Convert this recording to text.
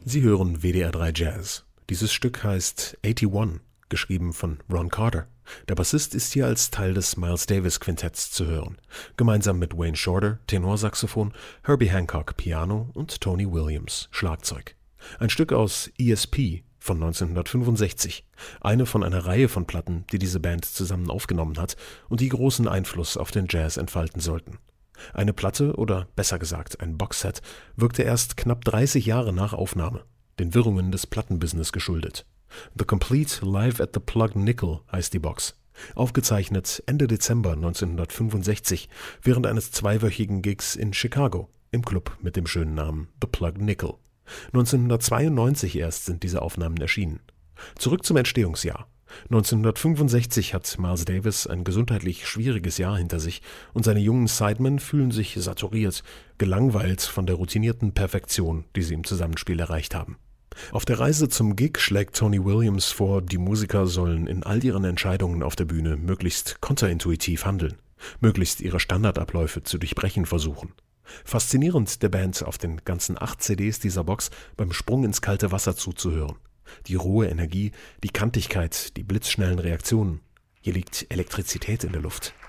Sie hören WDR 3 Jazz. Dieses Stück heißt 81, geschrieben von Ron Carter. Der Bassist ist hier als Teil des Miles Davis Quintetts zu hören, gemeinsam mit Wayne Shorter, Tenorsaxophon, Herbie Hancock, Piano und Tony Williams, Schlagzeug. Ein Stück aus ESP von 1965, eine von einer Reihe von Platten, die diese Band zusammen aufgenommen hat und die großen Einfluss auf den Jazz entfalten sollten. Eine Platte, oder besser gesagt ein Boxset, wirkte erst knapp 30 Jahre nach Aufnahme, den Wirrungen des Plattenbusiness geschuldet. The Complete Live at the Plug Nickel heißt die Box. Aufgezeichnet Ende Dezember 1965 während eines zweiwöchigen Gigs in Chicago im Club mit dem schönen Namen The Plug Nickel. 1992 erst sind diese Aufnahmen erschienen. Zurück zum Entstehungsjahr. 1965 hat Miles Davis ein gesundheitlich schwieriges Jahr hinter sich und seine jungen Sidemen fühlen sich saturiert, gelangweilt von der routinierten Perfektion, die sie im Zusammenspiel erreicht haben. Auf der Reise zum Gig schlägt Tony Williams vor, die Musiker sollen in all ihren Entscheidungen auf der Bühne möglichst kontraintuitiv handeln, möglichst ihre Standardabläufe zu durchbrechen versuchen. Faszinierend der Band auf den ganzen 8 CDs dieser Box beim Sprung ins kalte Wasser zuzuhören. Die rohe Energie, die Kantigkeit, die blitzschnellen Reaktionen. Hier liegt Elektrizität in der Luft.